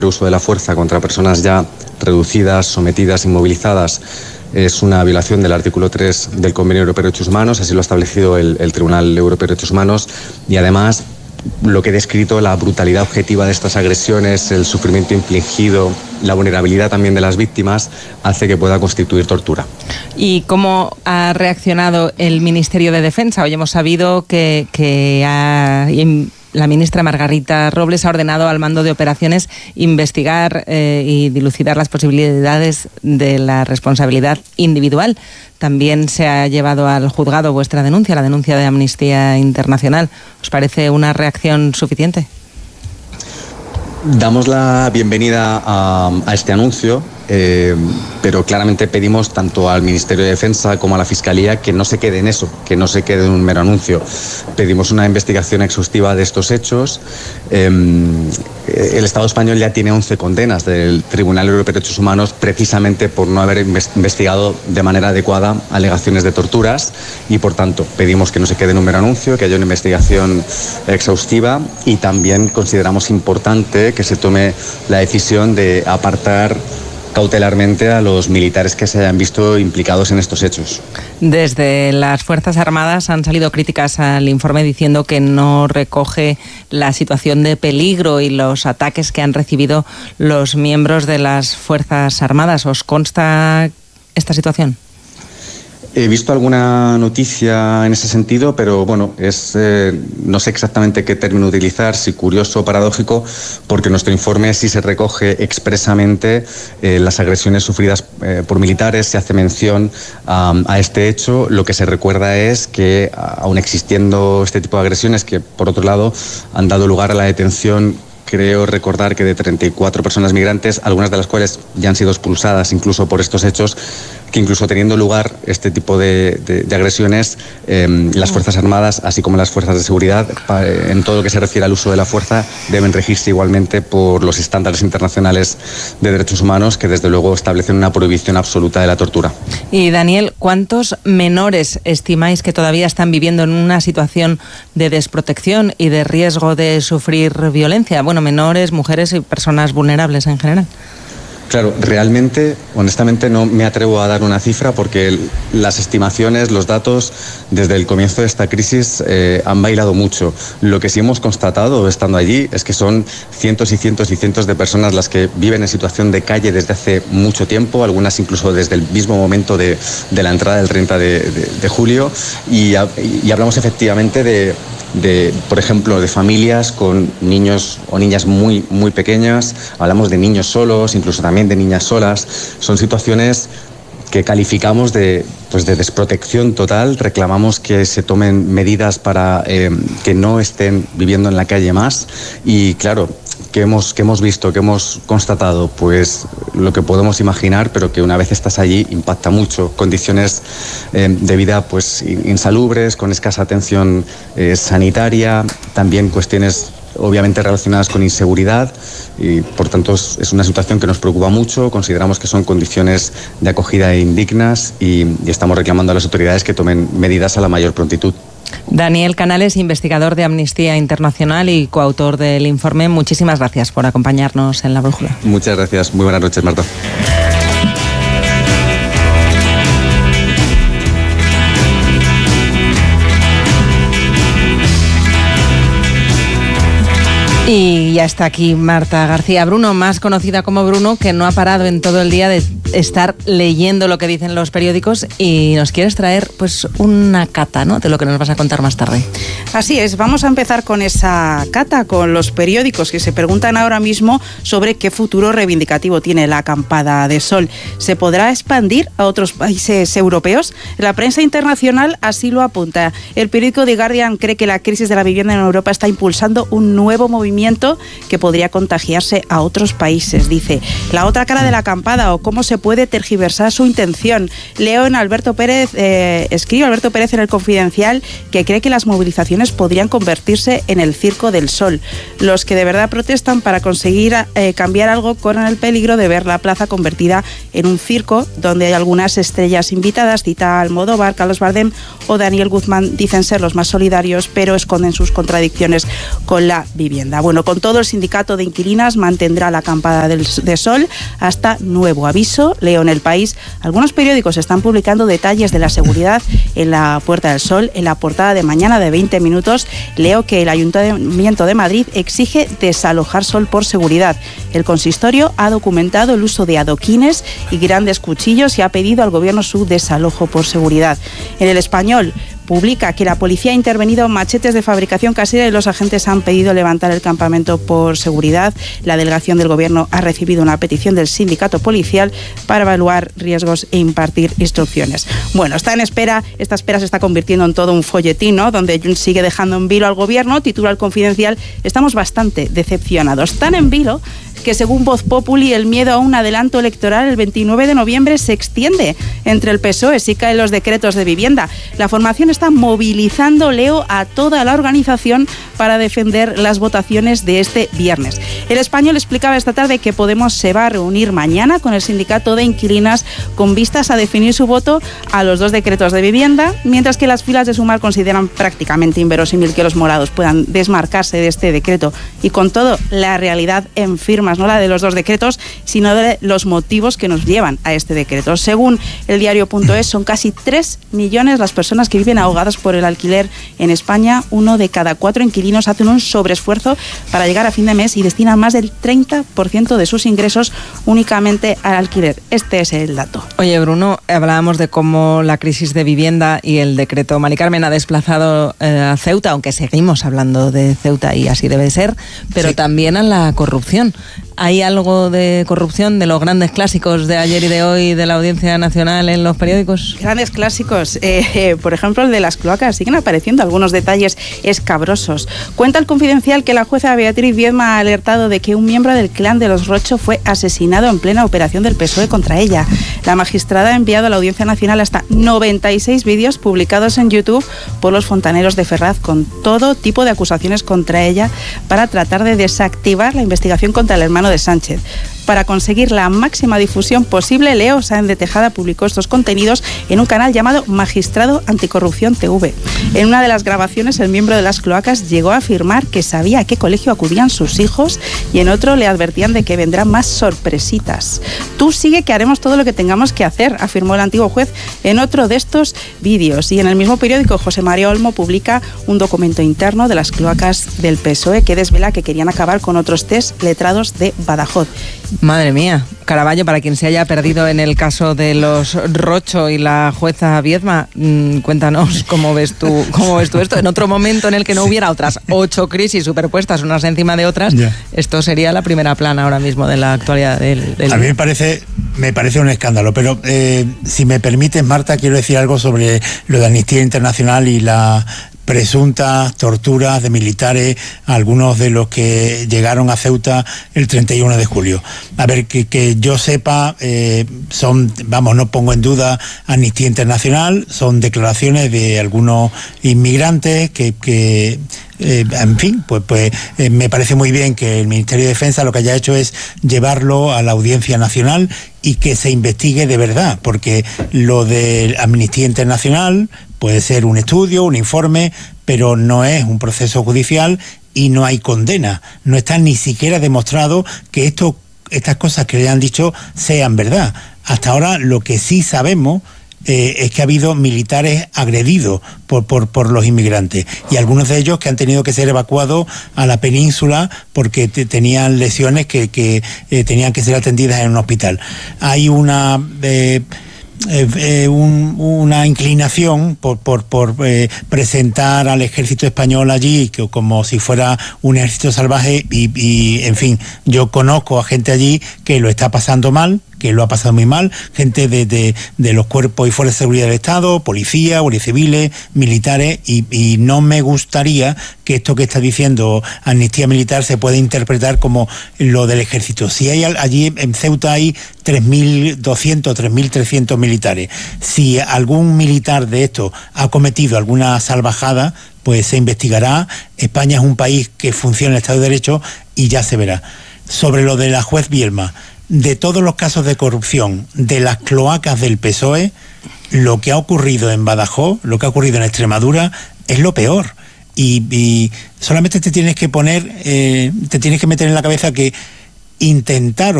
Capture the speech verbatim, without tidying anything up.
uso de la fuerza contra personas ya reducidas, sometidas, inmovilizadas, es una violación del artículo tres del Convenio Europeo de Derechos Humanos, así lo ha establecido el, el Tribunal Europeo de Derechos Humanos, y además lo que he descrito, la brutalidad objetiva de estas agresiones, el sufrimiento infligido, la vulnerabilidad también de las víctimas, hace que pueda constituir tortura. ¿Y cómo ha reaccionado el Ministerio de Defensa? Hoy hemos sabido que, que ha... la ministra Margarita Robles ha ordenado al mando de operaciones investigar eh, y dilucidar las posibilidades de la responsabilidad individual. También se ha llevado al juzgado vuestra denuncia, la denuncia de Amnistía Internacional. ¿Os parece una reacción suficiente? Damos la bienvenida a, a este anuncio, eh, pero claramente pedimos tanto al Ministerio de Defensa como a la Fiscalía que no se quede en eso, que no se quede en un mero anuncio. Pedimos una investigación exhaustiva de estos hechos. Eh, el Estado español ya tiene once condenas del Tribunal Europeo de Derechos Humanos precisamente por no haber investigado de manera adecuada alegaciones de torturas y, por tanto, pedimos que no se quede en un mero anuncio, que haya una investigación exhaustiva, y también consideramos importante que se tome la decisión de apartar cautelarmente a los militares que se hayan visto implicados en estos hechos. Desde las Fuerzas Armadas han salido críticas al informe diciendo que no recoge la situación de peligro y los ataques que han recibido los miembros de las Fuerzas Armadas. ¿Os consta esta situación? He visto alguna noticia en ese sentido, pero bueno, es eh, no sé exactamente qué término utilizar, si curioso o paradójico, porque en nuestro informe sí se recoge expresamente eh, las agresiones sufridas eh, por militares, se hace mención um, a este hecho. Lo que se recuerda es que, aun existiendo este tipo de agresiones, que por otro lado han dado lugar a la detención, creo recordar que de treinta y cuatro personas migrantes, algunas de las cuales ya han sido expulsadas incluso por estos hechos, que incluso teniendo lugar este tipo de, de, de agresiones, eh, las Fuerzas Armadas, así como las Fuerzas de Seguridad, pa, en todo lo que se refiere al uso de la fuerza, deben regirse igualmente por los estándares internacionales de derechos humanos, que desde luego establecen una prohibición absoluta de la tortura. Y Daniel, ¿cuántos menores estimáis que todavía están viviendo en una situación de desprotección y de riesgo de sufrir violencia? Bueno, menores, mujeres y personas vulnerables en general. Claro, realmente, honestamente, no me atrevo a dar una cifra porque el, las estimaciones, los datos, desde el comienzo de esta crisis eh, han bailado mucho. Lo que sí hemos constatado estando allí es que son cientos y cientos y cientos de personas las que viven en situación de calle desde hace mucho tiempo, algunas incluso desde el mismo momento de, de la entrada del treinta de, de, de julio, y, y hablamos efectivamente de... de, por ejemplo, de familias con niños o niñas muy, muy pequeñas, hablamos de niños solos, incluso también de niñas solas. Son situaciones que calificamos de, pues de desprotección total. Reclamamos que se tomen medidas para eh, que no estén viviendo en la calle más. Y claro, ¿qué hemos, qué hemos visto, qué hemos constatado? Pues lo que podemos imaginar, pero que una vez estás allí impacta mucho. Condiciones eh, de vida pues insalubres, con escasa atención eh, sanitaria, también cuestiones obviamente relacionadas con inseguridad, y por tanto es, es una situación que nos preocupa mucho. Consideramos que son condiciones de acogida indignas y, y estamos reclamando a las autoridades que tomen medidas a la mayor prontitud. Daniel Canales, investigador de Amnistía Internacional y coautor del informe, muchísimas gracias por acompañarnos en La Brújula. Muchas gracias, muy buenas noches, Marta. Y ya está aquí Marta García Bruno, más conocida como Bruno, que no ha parado en todo el día de estar leyendo lo que dicen los periódicos, y nos quieres traer pues una cata, ¿no?, de lo que nos vas a contar más tarde. Así es, vamos a empezar con esa cata, con los periódicos que se preguntan ahora mismo sobre qué futuro reivindicativo tiene la acampada de sol. ¿Se podrá expandir a otros países europeos? La prensa internacional así lo apunta. El periódico The Guardian cree que la crisis de la vivienda en Europa está impulsando un nuevo movimiento que podría contagiarse a otros países. Dice, la otra cara de la acampada, o cómo se puede tergiversar su intención. Leo en Alberto Pérez, eh, escribe Alberto Pérez en El Confidencial, que cree que las movilizaciones podrían convertirse en el circo del sol. Los que de verdad protestan para conseguir eh, cambiar algo corren el peligro de ver la plaza convertida en un circo, donde hay algunas estrellas invitadas, cita Almodóvar, Carlos Bardem o Daniel Guzmán, dicen ser los más solidarios, pero esconden sus contradicciones con la vivienda. Bueno, con todo, el sindicato de inquilinas mantendrá la acampada del, de sol hasta nuevo aviso. Leo en El País, algunos periódicos están publicando detalles de la seguridad en la Puerta del Sol. En la portada de mañana de veinte minutos leo que el Ayuntamiento de Madrid exige desalojar Sol por seguridad. El consistorio ha documentado el uso de adoquines y grandes cuchillos y ha pedido al gobierno su desalojo por seguridad. En El Español publica que la policía ha intervenido en machetes de fabricación casera y los agentes han pedido levantar el campamento por seguridad. La delegación del gobierno ha recibido una petición del sindicato policial para evaluar riesgos e impartir instrucciones. Bueno, está en espera, esta espera se está convirtiendo en todo un folletín, ¿no?, donde Junts sigue dejando en vilo al gobierno. Titula El Confidencial: estamos bastante decepcionados. Tan en vilo que, según Voz Populi, el miedo a un adelanto electoral el veintinueve de noviembre se extiende entre el P S O E si caen los decretos de vivienda. La formación está movilizando, leo, a toda la organización para defender las votaciones de este viernes. El Español explicaba esta tarde que Podemos se va a reunir mañana con el sindicato de inquilinas con vistas a definir su voto a los dos decretos de vivienda, mientras que las filas de Sumar consideran prácticamente inverosímil que los morados puedan desmarcarse de este decreto. Y con todo, la realidad en firmas, no la de los dos decretos, sino de los motivos que nos llevan a este decreto. Según el diario punto es, son casi tres millones las personas que viven ahogadas por el alquiler en España. Uno de cada cuatro inquilinos hacen un sobreesfuerzo para llegar a fin de mes y destinan más del treinta por ciento de sus ingresos únicamente al alquiler. Este es el dato. Oye, Bruno, hablábamos de cómo la crisis de vivienda y el decreto Mari Carmen ha desplazado eh, a Ceuta, aunque seguimos hablando de Ceuta y así debe ser, pero sí, también a la corrupción. ¿Hay algo de corrupción de los grandes clásicos de ayer y de hoy de la Audiencia Nacional en los periódicos? Grandes clásicos, eh, eh, por ejemplo el de las cloacas. Siguen apareciendo algunos detalles escabrosos. Cuenta El Confidencial que la jueza Beatriz Viedma ha alertado de que un miembro del clan de los Rocho fue asesinado en plena operación del P S O E contra ella. La magistrada ha enviado a la Audiencia Nacional hasta noventa y seis vídeos publicados en YouTube por los fontaneros de Ferraz con todo tipo de acusaciones contra ella para tratar de desactivar la investigación contra el hermano de Sánchez. Para conseguir la máxima difusión posible, Leo Sáenz de Tejada publicó estos contenidos en un canal llamado Magistrado Anticorrupción T V. En una de las grabaciones, el miembro de las cloacas llegó a afirmar que sabía a qué colegio acudían sus hijos y en otro le advertían de que vendrán más sorpresitas. Tú sigue que haremos todo lo que tengamos que hacer, afirmó el antiguo juez en otro de estos vídeos. Y en el mismo periódico, José María Olmo publica un documento interno de las cloacas del P S O E que desvela que querían acabar con otros test letrados de Badajoz. Madre mía, Caraballo, para quien se haya perdido en el caso de los Rocho y la jueza Viedma, mmm, cuéntanos cómo ves tú cómo ves tú esto. En otro momento en el que no hubiera otras ocho crisis superpuestas unas encima de otras, yeah. esto sería la primera plana ahora mismo de la actualidad del... del... A mí me parece, me parece un escándalo, pero eh, si me permites, Marta, quiero decir algo sobre lo de Amnistía Internacional y la presuntas torturas de militares, algunos de los que llegaron a Ceuta el treinta y uno de julio. A ver, que, que yo sepa, eh, son, vamos, no pongo en duda Amnistía Internacional, son declaraciones de algunos inmigrantes que... que Eh, en fin, pues, pues eh, me parece muy bien que el Ministerio de Defensa lo que haya hecho es llevarlo a la Audiencia Nacional y que se investigue de verdad, porque lo de Amnistía Internacional puede ser un estudio, un informe, pero no es un proceso judicial y no hay condena. No está ni siquiera demostrado que esto, estas cosas que le han dicho sean verdad. Hasta ahora lo que sí sabemos Eh, es que ha habido militares agredidos por, por, por los inmigrantes y algunos de ellos que han tenido que ser evacuados a la península porque te, tenían lesiones que, que eh, tenían que ser atendidas en un hospital. Hay una... Eh, Eh, eh, un, una inclinación por, por, por eh, presentar al ejército español allí que, como si fuera un ejército salvaje y, y, en fin, yo conozco a gente allí que lo está pasando mal, que lo ha pasado muy mal, gente de, de, de los cuerpos y fuerzas de seguridad del Estado, policía, guardias civiles, militares, y, y no me gustaría que esto que está diciendo Amnistía Militar se pueda interpretar como lo del ejército. Si hay allí en Ceuta hay tres mil doscientos, tres mil trescientos militares. Si algún militar de esto ha cometido alguna salvajada, pues se investigará. España es un país que funciona el Estado de Derecho y ya se verá. Sobre lo de la juez Viedma, de todos los casos de corrupción de las cloacas del P S O E, lo que ha ocurrido en Badajoz, lo que ha ocurrido en Extremadura, es lo peor. y, y solamente te tienes que poner, eh, te tienes que meter en la cabeza que intentaron